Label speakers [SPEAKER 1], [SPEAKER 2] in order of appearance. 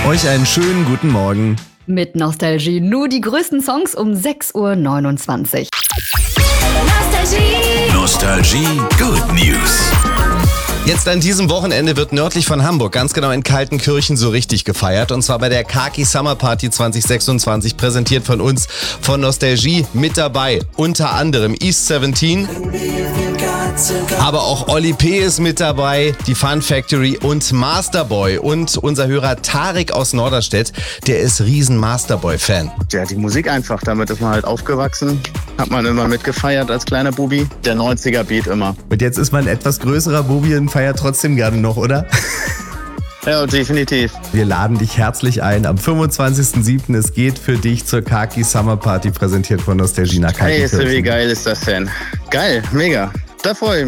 [SPEAKER 1] Euch einen schönen guten Morgen.
[SPEAKER 2] Mit Nostalgie nur die größten Songs um 6:29 Uhr.
[SPEAKER 3] Nostalgie Good News.
[SPEAKER 1] Jetzt an diesem Wochenende wird nördlich von Hamburg, ganz genau in Kaltenkirchen, so richtig gefeiert. Und zwar bei der Kaki Summer Party 2026, präsentiert von uns, von Nostalgie. Mit dabei unter anderem East 17, aber auch Oli P. ist mit dabei, die Fun Factory und Masterboy. Und unser Hörer Tarek aus Norderstedt, der ist riesen Masterboy-Fan.
[SPEAKER 4] Ja, die Musik einfach, damit ist man halt aufgewachsen. Hat man immer mitgefeiert als kleiner Bubi. Der 90er-Beat immer.
[SPEAKER 1] Und jetzt ist man ein etwas größerer Bubi und feiert trotzdem gerne noch, oder?
[SPEAKER 4] Ja, definitiv.
[SPEAKER 1] Wir laden dich herzlich ein. Am 25.07. Es geht für dich zur Kaki Summer Party, präsentiert von Nostalgie nach
[SPEAKER 4] Hey,
[SPEAKER 1] Kaltenkirchen.
[SPEAKER 4] wie geil ist das denn? Geil, mega. Da freue ich mich.